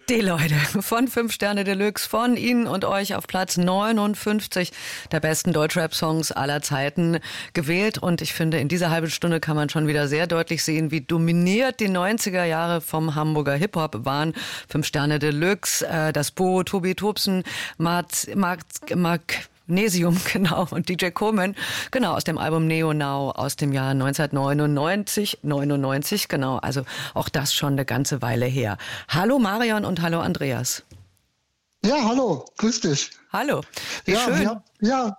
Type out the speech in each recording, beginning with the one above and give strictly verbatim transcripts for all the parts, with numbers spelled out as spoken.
Die Leute von fünf Sterne Deluxe, von Ihnen und euch auf Platz neunundfünfzig der besten Deutschrap-Songs aller Zeiten gewählt. Und ich finde, in dieser halben Stunde kann man schon wieder sehr deutlich sehen, wie dominiert die neunziger Jahre vom Hamburger Hip-Hop waren. fünf Sterne Deluxe, äh, das Bo, Tobi Tobsen, Mark, Mark, Mark Nesium, genau, und D J Coleman, genau, aus dem Album Neo Now aus dem Jahr neunzehnhundertneunundneunzig, neunundneunzig, genau, also auch das schon eine ganze Weile her. Hallo Marion und hallo Andreas. Ja, hallo, grüß dich. Hallo, wie ja, schön. Wir, ja,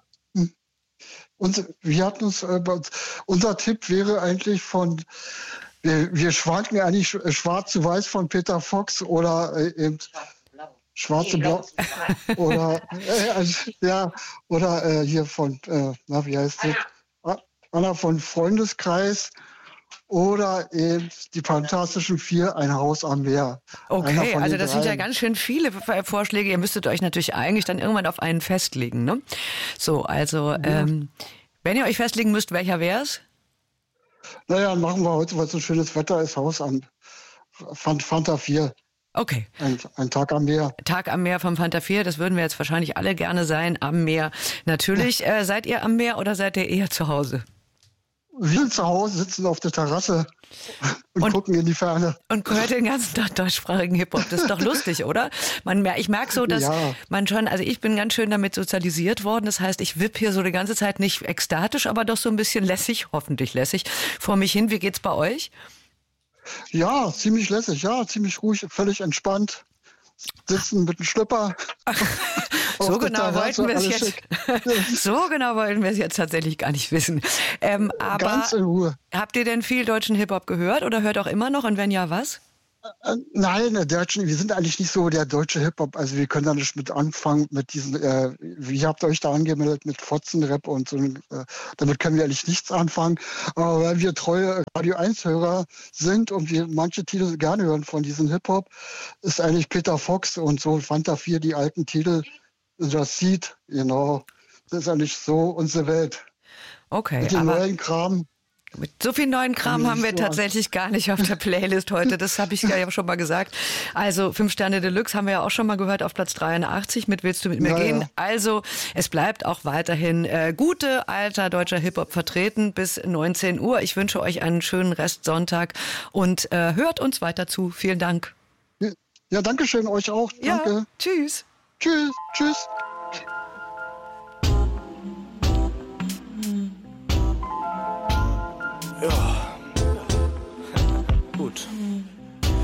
und wir hatten uns, äh, unser Tipp wäre eigentlich von, wir, wir schwanken eigentlich schwarz zu weiß von Peter Fox oder äh, eben Schwarze Blau oder äh, also, ja oder äh, hier von äh, na wie heißt sie Anna von Freundeskreis oder eben die Fantastischen Vier, ein Haus am Meer. Okay, also das dreien. Sind ja ganz schön viele Vorschläge. Ihr müsstet euch natürlich eigentlich dann irgendwann auf einen festlegen, ne? So, also ja. ähm, wenn ihr euch festlegen müsst, welcher wär's? Naja, machen wir heute, weil so schönes Wetter ist, Haus am Fanta vier. Okay. Ein, ein Tag am Meer. Tag am Meer vom Fanta vier, das würden wir jetzt wahrscheinlich alle gerne sein, am Meer. Natürlich, ja. äh, seid ihr am Meer oder seid ihr eher zu Hause? Wir zu Hause sitzen auf der Terrasse und, und gucken in die Ferne. Und hört den ganzen Tag deutschsprachigen Hip-Hop. Das ist doch lustig, oder? Man, ich merke so, dass ja. man schon, also ich bin ganz schön damit sozialisiert worden. Das heißt, ich wipp hier so die ganze Zeit nicht ekstatisch, aber doch so ein bisschen lässig, hoffentlich lässig, vor mich hin. Wie geht's bei euch? Ja, ziemlich lässig, ja, ziemlich ruhig, völlig entspannt. Sitzen mit dem Schlüpper. so genau wollten wir es jetzt. so genau wollten wir es jetzt tatsächlich gar nicht wissen. Ähm, aber ganz in Ruhe. Habt ihr denn viel deutschen Hip-Hop gehört oder hört auch immer noch? Und wenn ja, was? Äh, nein, der deutschen, wir sind eigentlich nicht so der deutsche Hip-Hop. Also wir können da nicht mit anfangen mit diesen, äh, wie habt ihr euch da angemeldet mit Fotzenrap und so. Äh, damit können wir eigentlich nichts anfangen. Aber weil wir treue Radio eins Hörer sind und wir manche Titel gerne hören von diesem Hip-Hop, ist eigentlich Peter Fox und so Fanta vier die alten Titel. Das Seed, genau. Das ist eigentlich so unsere Welt. Okay, mit dem aber neuen Kram. Mit so viel neuen Kram haben wir tatsächlich gar nicht auf der Playlist heute. Das habe ich ja schon mal gesagt. Also fünf Sterne Deluxe haben wir ja auch schon mal gehört auf Platz dreiundachtzig mit Willst du mit mir ja, gehen? Ja. Also es bleibt auch weiterhin äh, gute alter deutscher Hip-Hop vertreten bis neunzehn Uhr. Ich wünsche euch einen schönen Restsonntag und äh, hört uns weiter zu. Vielen Dank. Ja, danke schön euch auch. Danke. Ja, tschüss. Tschüss. Tschüss. Ja.